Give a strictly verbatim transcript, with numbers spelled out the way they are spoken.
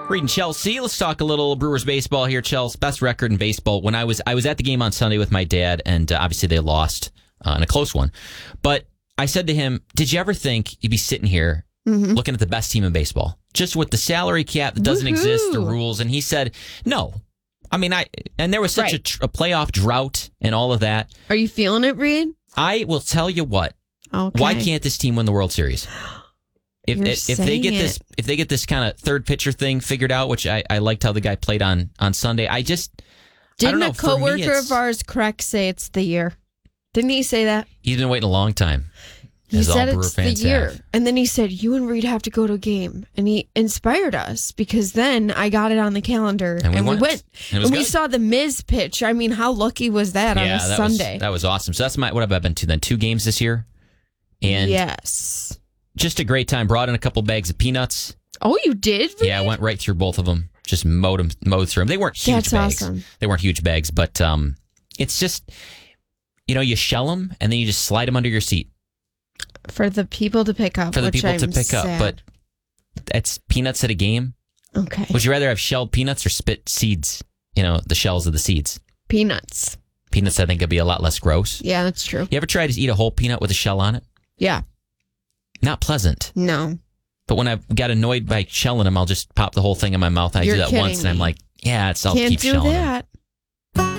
Reading Chelsea. Let's talk a little Brewers baseball here. Chelsea, best record in baseball. When I was I was at the game on Sunday with my dad, and uh, obviously they lost uh, in a close one. But I said to him, "Did you ever think you'd be sitting here mm-hmm. looking at the best team in baseball, just with the salary cap that doesn't Woohoo. exist, the rules?" And he said, "No." I mean, I and there was such right. a, tr- a playoff drought and all of that. Are you feeling it, Reed? I will tell you what. Okay. Why can't this team win the World Series? If You're if, if they get it. this if they get this kind of third pitcher thing figured out, which I, I liked how the guy played on, on Sunday, I just didn't I don't know, a coworker of ours correct say it's the year? Didn't he say that? He's been waiting a long time. He said it's the year, have. and then he said you and Reed have to go to a game, and he inspired us because then I got it on the calendar and we and went, we, went. and, and we saw the Miz pitch. I mean, how lucky was that yeah, on a that Sunday? Was, that was awesome. So that's my what have I been to then? Two games this year, and yes. Just a great time. Brought in a couple bags of peanuts. Oh, you did? Reed? Yeah, I went right through both of them. Just mowed them, mowed through them. They weren't huge That's bags. Awesome. They weren't huge bags, but um, it's just, you know, you shell them and then you just slide them under your seat for the people to pick up. For the which people I'm to pick sad. up, but that's peanuts at a game. Okay. Would you rather have shelled peanuts or spit seeds? You know, the shells of the seeds. Peanuts. Peanuts, I think, would be a lot less gross. Yeah, that's true. You ever try to eat a whole peanut with a shell on it? Yeah. Not pleasant. No. But when I got annoyed by shelling them, I'll just pop the whole thing in my mouth. I You're do that once, me. and I'm like, yeah, it's I'll Can't keep do shelling that. them.